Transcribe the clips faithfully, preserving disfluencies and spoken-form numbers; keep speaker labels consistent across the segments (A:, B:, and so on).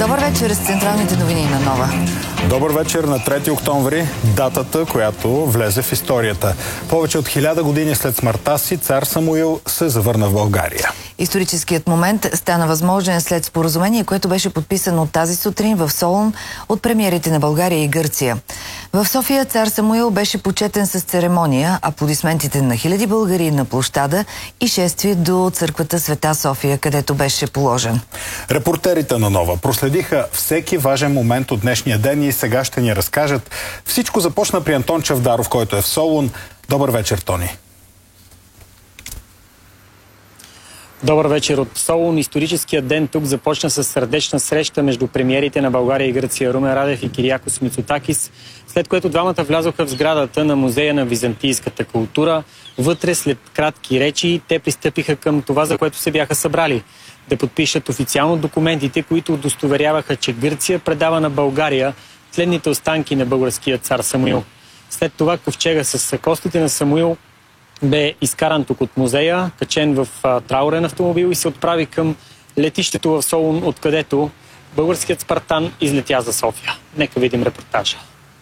A: Добър вечер с централните новини на Нова.
B: Добър вечер на трети октомври, датата, която влезе в историята. Повече от хиляда години след смъртта си, цар Самуил се завърна в България.
A: Историческият момент стана възможен след споразумение, което беше подписано тази сутрин в Солун от премиерите на България и Гърция. В София цар Самуил беше почетен с церемония, аплодисментите на хиляди българи на площада и шествие до църквата Света София, където беше положен.
B: Репортерите на Нова проследиха всеки важен момент от днешния ден и сега ще ни разкажат. Всичко започна при Антон Чавдаров, който е в Солун. Добър вечер, Тони.
C: Добър вечер от Солун. Историческият ден тук започна с сърдечна среща между премиерите на България и Гърция Румен Радев и Кириакос Мицотакис, след което двамата влязоха в сградата на Музея на византийската култура. Вътре, след кратки речи, те пристъпиха към това, за което се бяха събрали – да подпишат официално документите, които удостоверяваха, че Гърция предава на България следните останки на българския цар Самуил. След това ковчега с костите на Самуил бе изкаран тук от музея, качен в а, траурен автомобил и се отправи към летището в Солун, откъдето българският Спартан излетя за София. Нека видим репортажа.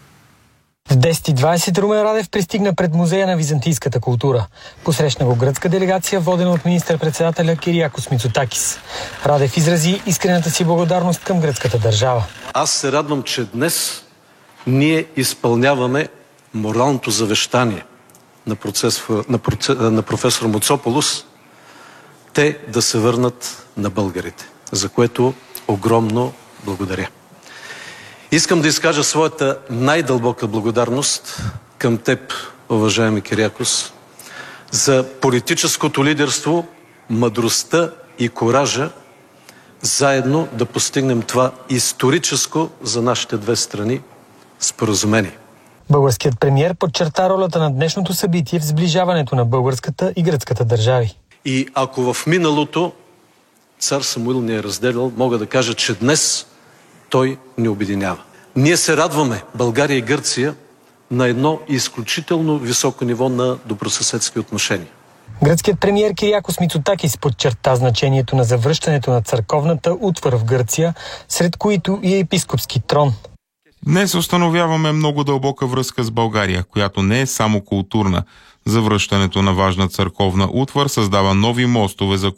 D: В десет и двайсет Румен Радев пристигна пред Музея на византийската култура. Посрещна го гръцка делегация, водена от министър-председателя Кириакос Мицотакис. Радев изрази искрената си благодарност към гръцката държава.
E: Аз се радвам, че днес ние изпълняваме моралното завещание на, процес, на, процес, на професор Муцополос, те да се върнат на българите, за което огромно благодаря. Искам да изкажа своята най-дълбока благодарност към теб, уважаеми Кириакос, за политическото лидерство, мъдростта и коража заедно да постигнем това историческо за нашите две страни споразумение.
D: Българският премиер подчерта ролята на днешното събитие в сближаването на българската и гръцката държави.
E: И ако в миналото цар Самуил ни е разделял, мога да кажа, че днес той ни обединява. Ние се радваме, България и Гърция, на едно изключително високо ниво на добросъседски отношения.
D: Гръцкият премиер Кириакос Мицотакис подчерта значението на завръщането на църковната утвар в Гърция, сред които и епископски трон.
F: Днес установяваме много дълбока връзка с България, която не е само културна. Завръщането на важна църковна утвар създава нови мостове за